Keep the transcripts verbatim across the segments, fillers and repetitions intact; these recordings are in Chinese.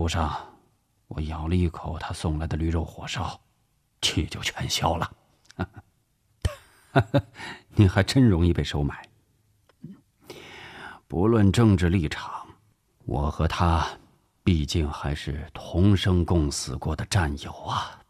路上，我咬了一口他送来的驴肉火烧，气就全消了。你还真容易被收买。不论政治立场，我和他毕竟还是同生共死过的战友啊。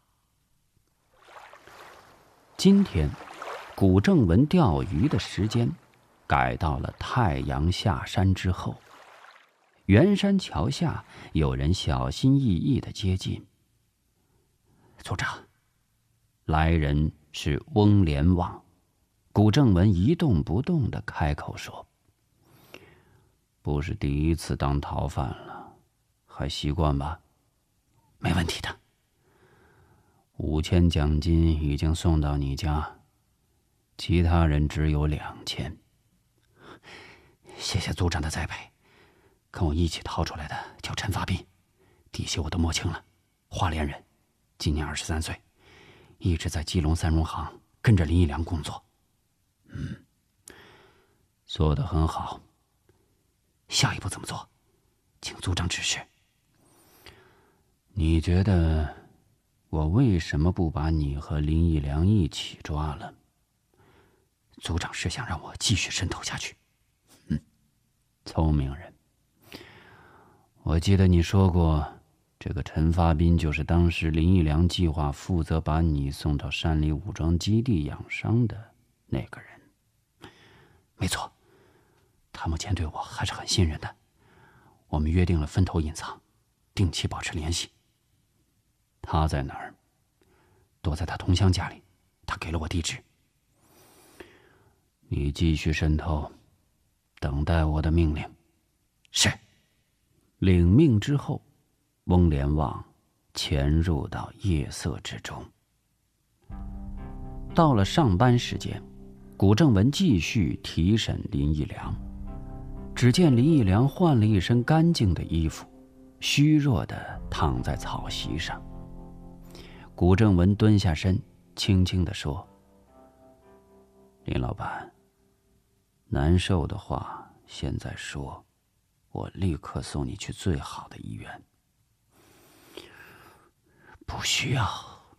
今天，古正文钓鱼的时间改到了太阳下山之后。圆山桥下，有人小心翼翼地接近。组长，来人是翁连旺。古正文一动不动地开口说：“不是第一次当逃犯了，还习惯吧？”“没问题的。”“五千奖金已经送到你家，其他人只有两千。”“谢谢组长的栽培。跟我一起逃出来的叫陈发斌，底细我都摸清了，花莲人，今年二十三岁，一直在基隆三荣行跟着林义良工作。”“嗯，做得很好。下一步怎么做？请组长指示。”“你觉得我为什么不把你和林义良一起抓了？”“组长是想让我继续渗透下去。”“嗯，聪明人。我记得你说过，这个陈发斌就是当时林义良计划负责把你送到山里武装基地养伤的那个人。”“没错，他目前对我还是很信任的。我们约定了分头隐藏，定期保持联系。”“他在哪儿？”“躲在他同乡家里，他给了我地址。”“你继续渗透，等待我的命令。”“是。”领命之后，翁连旺潜入到夜色之中。到了上班时间，古正文继续提审林义良。只见林义良换了一身干净的衣服，虚弱地躺在草席上。古正文蹲下身，轻轻地说：“林老板，难受的话现在说，我立刻送你去最好的医院。”“不需要。”“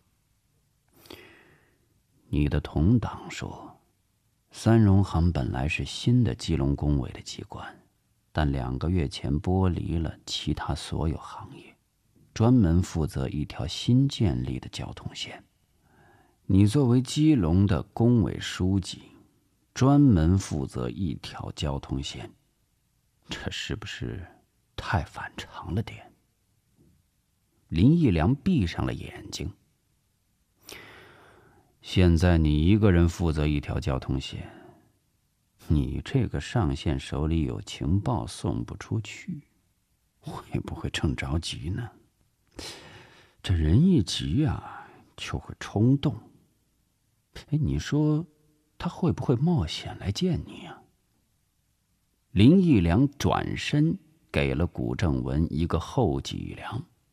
你的同党说，三荣行本来是新的基隆工委的机关，但两个月前剥离了其他所有行业，专门负责一条新建立的交通线。你作为基隆的工委书记，专门负责一条交通线，这是不是太反常了点？”林义良闭上了眼睛。“现在你一个人负责一条交通线，你这个上线手里有情报送不出去，会不会正着急呢？这人一急啊，就会冲动。哎，你说他会不会冒险来见你啊？”林义良转身给了古正文一个后脊梁。“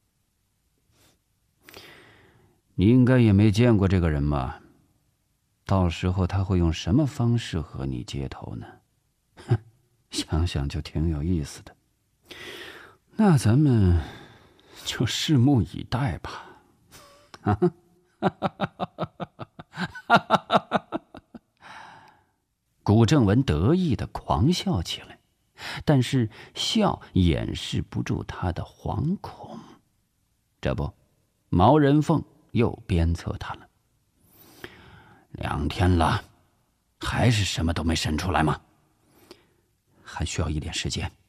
你应该也没见过这个人吧？到时候他会用什么方式和你接头呢？哼，想想就挺有意思的。那咱们就拭目以待吧。”啊！古正文得意地狂笑起来，但是笑掩饰不住他的惶恐。这不，毛人凤又鞭策他了：“两天了，还是什么都没审出来吗？”“还需要一点时间。”“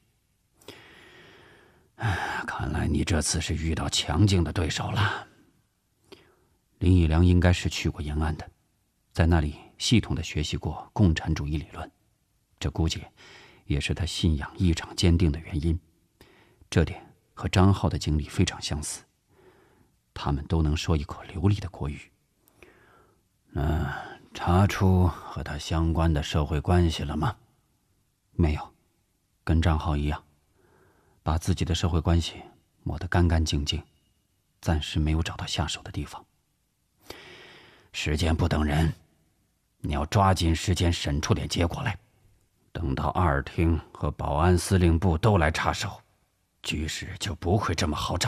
看来你这次是遇到强劲的对手了。”林义良应该是去过延安的，在那里系统地学习过共产主义理论，这估计也是他信仰异常坚定的原因。这点和张浩的经历非常相似，他们都能说一口流利的国语。那查出和他相关的社会关系了吗？”“没有，跟张浩一样，把自己的社会关系抹得干干净净，暂时没有找到下手的地方。”“时间不等人，你要抓紧时间审出点结果来。等到二厅和保安司令部都来插手，局势就不会这么好掌握。”